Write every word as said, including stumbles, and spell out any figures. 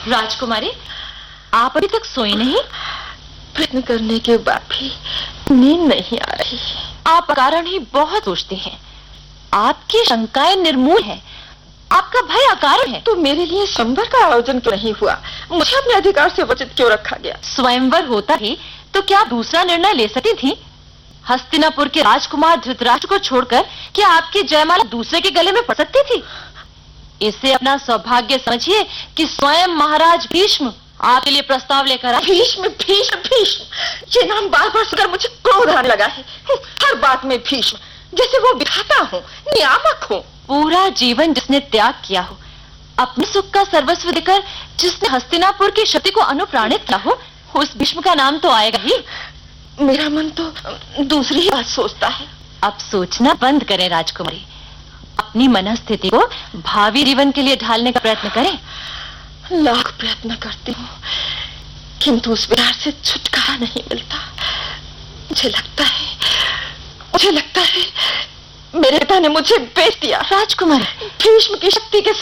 राजकुमारी, आप अभी तक सोई नहीं? प्रयत्न करने के बाद भी नींद नहीं आ रही। आप कारण ही बहुत सोचते हैं। आपकी शंकाएं निर्मूल हैं। आपका भय अकारण है। तो मेरे लिए स्वयंवर का आयोजन क्यों नहीं हुआ? मुझे अपने अधिकार से वंचित क्यों रखा गया? स्वयंवर होता ही तो क्या दूसरा निर्णय ले सकती थी? हस्तिनापुर के राजकुमार धृतराष्ट्र को छोड़कर क्या आपकी जयमाला दूसरे के गले में पड़ सकती थी? इसे अपना सौभाग्य समझिए कि स्वयं महाराज भीष्म आपके लिए प्रस्ताव लेकर आए। भीष्म भीष्म भीष्म, ये नाम बार बार सुनकर मुझे क्रोध आने लगा है। हर बात में भीष्म, जैसे वो विधाता हो, नियामक हो। पूरा जीवन जिसने त्याग किया हो, अपने सुख का सर्वस्व देकर जिसने हस्तिनापुर की शक्ति को अनुप्राणित किया हो, उस भीष्म का नाम तो आएगा ही। मेरा मन तो दूसरी ही बात सोचता है। अब सोचना बंद करें राजकुमारी। अपनी मनस्थिति को भावी जीवन के लिए ढालने का प्रयत्न करें। लाख प्रयत्न करती हूँ, किंतु उस विचार से छुटकारा नहीं मिलता। मुझे लगता है मुझे लगता है मेरे पिता ने मुझे बेच दिया। राजकुमारी, भीष्म की शक्ति के